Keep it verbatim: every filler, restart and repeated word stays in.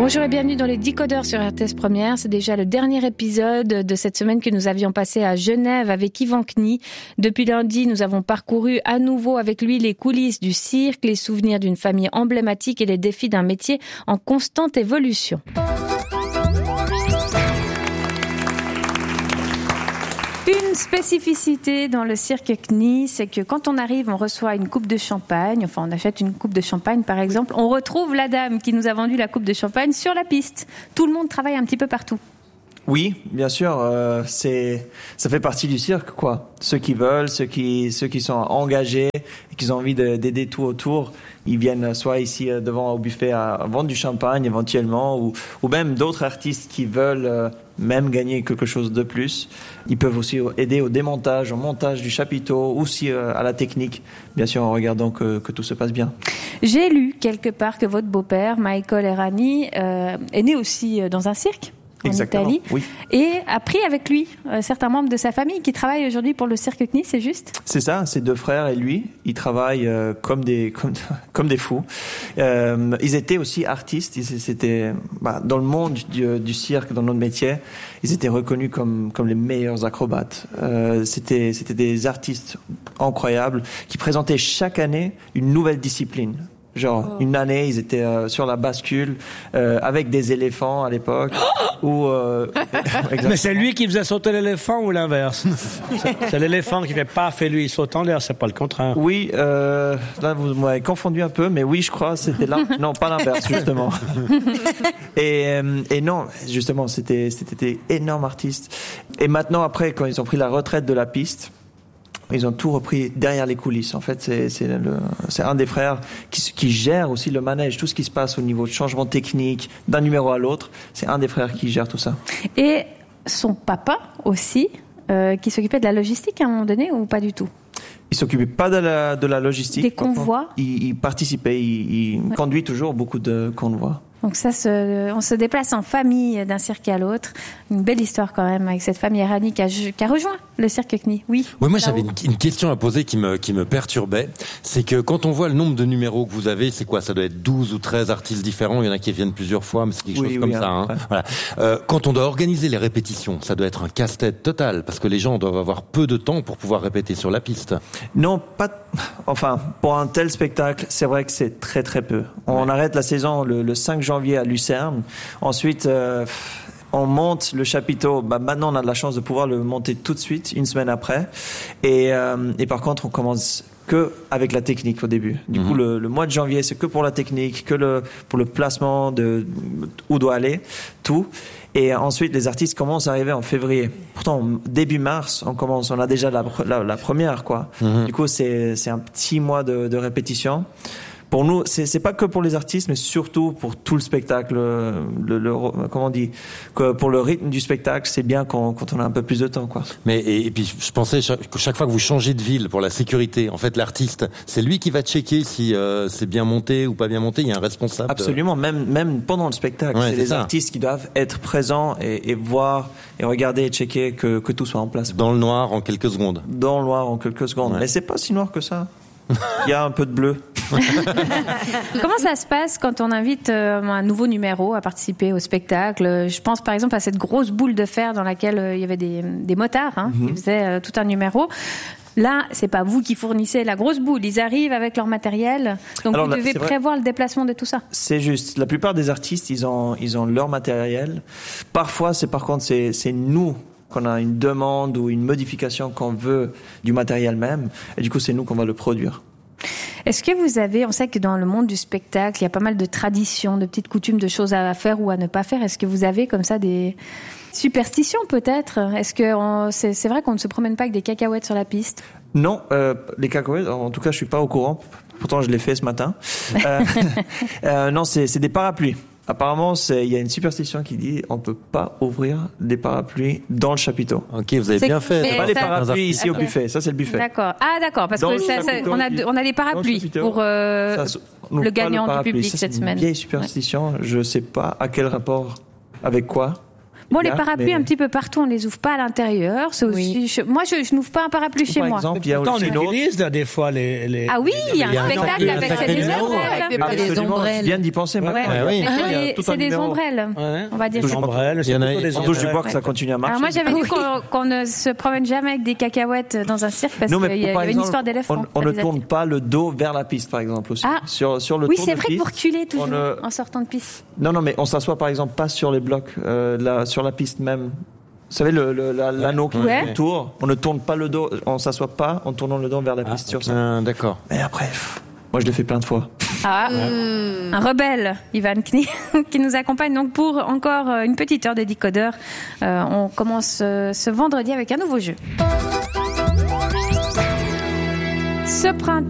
Bonjour et bienvenue dans les Décodeurs sur R T S Première. C'est déjà le dernier épisode de cette semaine que nous avions passé à Genève avec Yvan Knie. Depuis lundi, nous avons parcouru à nouveau avec lui les coulisses du cirque, les souvenirs d'une famille emblématique et les défis d'un métier en constante évolution. Une spécificité dans le cirque Knie, c'est que quand on arrive, on reçoit une coupe de champagne, enfin on achète une coupe de champagne par exemple, on retrouve la dame qui nous a vendu la coupe de champagne sur la piste. Tout le monde travaille un petit peu partout. Oui, bien sûr, euh, c'est ça fait partie du cirque, quoi. Ceux qui veulent, ceux qui ceux qui sont engagés, et qui ont envie de, d'aider tout autour, ils viennent soit ici devant au buffet à vendre du champagne éventuellement, ou ou même d'autres artistes qui veulent euh, même gagner quelque chose de plus. Ils peuvent aussi aider au démontage, au montage du chapiteau, aussi euh, à la technique, bien sûr en regardant que que tout se passe bien. J'ai lu quelque part que votre beau-père, Michael Errani, euh, est né aussi dans un cirque. En Exactement, Italie, oui. Et a pris avec lui euh, certains membres de sa famille qui travaillent aujourd'hui pour le cirque Knie, c'est juste ? C'est ça, ses deux frères et lui, ils travaillent euh, comme des comme comme des fous. Euh, ils étaient aussi artistes, ils c'était bah, dans le monde du, du cirque, dans notre métier, ils étaient reconnus comme comme les meilleurs acrobates. Euh, c'était c'était des artistes incroyables qui présentaient chaque année une nouvelle discipline. Genre, oh. Une année, ils étaient euh, sur la bascule euh, avec des éléphants à l'époque. ou, euh, Mais c'est lui qui faisait sauter l'éléphant ou l'inverse? c'est, c'est l'éléphant qui fait paf et lui il saute en l'air, c'est pas le contraire. Oui, euh, là vous m'avez confondu un peu, mais oui, je crois c'était là. Non, pas l'inverse justement. et, euh, et non, justement, c'était c'était des énormes artistes. Et maintenant, après, quand ils ont pris la retraite de la piste, ils ont tout repris derrière les coulisses. En fait, c'est, c'est, le, c'est un des frères qui, qui gère aussi le manège, tout ce qui se passe au niveau de changement technique, d'un numéro à l'autre. C'est un des frères qui gère tout ça. Et son papa aussi, euh, qui s'occupait de la logistique à un moment donné, ou pas du tout ? Il s'occupait pas de la, de la logistique. Des convois ? Il, il participait, il, il ouais. conduit toujours beaucoup de convois. Donc ça, se, on se déplace en famille d'un cirque à l'autre. Une belle histoire quand même avec cette famille Errani qui a, qui a rejoint le cirque Knie. Oui. Oui, moi j'avais une, une question à poser qui me qui me perturbait. C'est que quand on voit le nombre de numéros que vous avez, c'est quoi ? Ça doit être douze ou treize artistes différents. Il y en a qui viennent plusieurs fois, mais c'est quelque oui, chose oui, comme hein, ça. Hein. Ouais. Voilà. Euh, quand on doit organiser les répétitions, ça doit être un casse-tête total parce que les gens doivent avoir peu de temps pour pouvoir répéter sur la piste. Non, pas. Enfin, pour un tel spectacle, c'est vrai que c'est très très peu. On ouais. arrête la saison le, le cinq janvier à Lucerne. Ensuite, euh, on monte le chapiteau. Bah, maintenant, on a de la chance de pouvoir le monter tout de suite, une semaine après. Et, euh, et par contre, on commence que avec la technique au début. Du mmh. coup, le, le mois de janvier, c'est que pour la technique, que le pour le placement de où doit aller tout. Et ensuite, les artistes commencent à arriver en février. Pourtant, début mars, on commence, on a déjà la la, la première, quoi. Mmh. Du coup, c'est c'est un petit mois de, de répétition. Pour nous, c'est, c'est pas que pour les artistes, mais surtout pour tout le spectacle. Le, le, comment on dit, que pour le rythme du spectacle, c'est bien quand, quand on a un peu plus de temps, quoi. Mais et, et puis, je pensais que chaque fois que vous changez de ville pour la sécurité, en fait, l'artiste, c'est lui qui va checker si euh, c'est bien monté ou pas bien monté. Il y a un responsable. Absolument. De... Même même pendant le spectacle, ouais, c'est, c'est les ça. Artistes qui doivent être présents et, et voir et regarder et checker que que tout soit en place. Dans le noir en quelques secondes. Dans le noir en quelques secondes. Ouais. Mais c'est pas si noir que ça. Il y a un peu de bleu. Comment ça se passe quand on invite euh, un nouveau numéro à participer au spectacle ? Je pense par exemple à cette grosse boule de fer dans laquelle euh, il y avait des, des motards hein, mm-hmm. qui faisaient euh, tout un numéro. Là, c'est pas vous qui fournissez la grosse boule. Ils arrivent avec leur matériel. Donc Alors, vous devez prévoir le déplacement de tout ça. C'est juste. La plupart des artistes, ils ont, ils ont leur matériel. Parfois, c'est par contre, c'est, c'est nous qu'on a une demande ou une modification qu'on veut du matériel même, et du coup c'est nous qu'on va le produire. Est-ce que vous avez, on sait que dans le monde du spectacle, il y a pas mal de traditions, de petites coutumes, de choses à faire ou à ne pas faire. Est-ce que vous avez comme ça des superstitions peut-être ? Est-ce que on, c'est, c'est vrai qu'on ne se promène pas avec des cacahuètes sur la piste ? Non, euh, les cacahuètes, en tout cas je suis pas au courant, pourtant je l'ai fait ce matin. euh, euh, non, c'est, c'est des parapluies. Apparemment, c'est, il y a une superstition qui dit on peut pas ouvrir des parapluies dans le chapiteau. Ok, vous avez c'est bien fait. C'est pas les parapluies ici okay. au buffet, ça c'est le buffet. D'accord. Ah d'accord, parce dans que ça, ça, on a on a des parapluies pour euh, ça, le gagnant le du public ça, cette c'est semaine. Une vieille superstition, ouais. Je sais pas à quel rapport, avec quoi. Bon, il y les a, parapluies, mais- un petit peu partout, on les ouvre pas à l'intérieur. C'est aussi, Oui. je- moi, je, je n'ouvre pas un parapluie chez Par moi. exemple, il y a Pourtant, on aussi une autre. utilise là, des fois les, les... Ah oui, il y a il y a un un spectacle sacré- avec un c'est sacré des numéro, ombrelles. avec des- des Absolument, ombrelles. je viens d'y penser maintenant. Ouais. Il y a- oui. il y a C'est tout c'est un des numéro. ombrelles. Ouais. On va dire. Des ombrelles, Il y en a- c'est plutôt des On touche du bois ombrelles. que ça continue à marcher. Alors moi, j'avais dit qu'on qu'on ne se promène jamais avec des cacahuètes dans un cirque parce Non, qu'il mais y a, par il y a une exemple, histoire d'éléphant. On, on Ça ne les tourne attire. pas le dos vers la piste, par exemple aussi. Ah. Sur sur le Oui, tour c'est de vrai que piste. vous reculez toujours on ne- en sortant de piste. Non, non, mais on s'assoit par exemple pas sur les blocs, euh, là, sur la piste même. Vous savez, le, le- la- l'anneau qui Ouais. autour, on ne tourne pas le dos, on s'assoit pas en tournant le dos vers la piste sur ça. Ah, d'accord. Mais après, pff, moi je l'ai fait plein de fois. Ah, un rebelle, Ivan Knie, qui nous accompagne donc pour encore euh, une petite heure de décodeur. Euh, on commence euh, ce vendredi avec un nouveau jeu. Ce printemps,